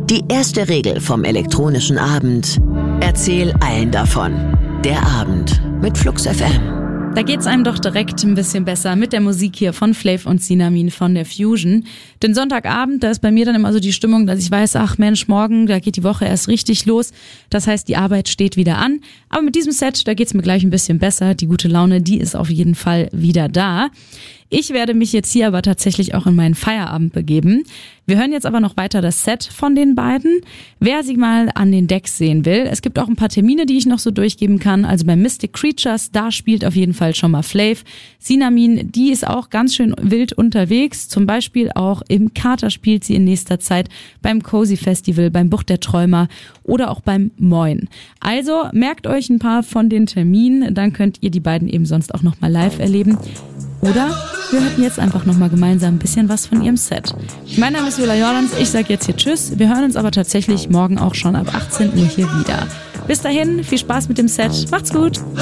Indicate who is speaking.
Speaker 1: Die erste Regel vom elektronischen Abend: Erzähl allen davon. Der Abend mit Flux FM.
Speaker 2: Da geht's einem doch direkt ein bisschen besser mit der Musik hier von Flav und Sinamin von der Fusion. Denn Sonntagabend, da ist bei mir dann immer so die Stimmung, dass ich weiß, ach Mensch, morgen, da geht die Woche erst richtig los. Das heißt, die Arbeit steht wieder an. Aber mit diesem Set, da geht's mir gleich ein bisschen besser. Die gute Laune, die ist auf jeden Fall wieder da. Ich werde mich jetzt hier aber tatsächlich auch in meinen Feierabend begeben. Wir hören jetzt aber noch weiter das Set von den beiden. Wer sie mal an den Decks sehen will, es gibt auch ein paar Termine, die ich noch so durchgeben kann. Also bei Mystic Creatures, da spielt auf jeden Fall schon mal Flav. Sinamin, die ist auch ganz schön wild unterwegs. Zum Beispiel auch im Kater spielt sie in nächster Zeit, beim Cozy Festival, beim Bucht der Träumer oder auch beim Moin. Also merkt euch ein paar von den Terminen, dann könnt ihr die beiden eben sonst auch noch mal live erleben. Oder wir hörten jetzt einfach nochmal gemeinsam ein bisschen was von ihrem Set. Mein Name ist Viola Jordans, ich sag jetzt hier Tschüss. Wir hören uns aber tatsächlich morgen auch schon ab 18 Uhr hier wieder. Bis dahin, viel Spaß mit dem Set, macht's gut!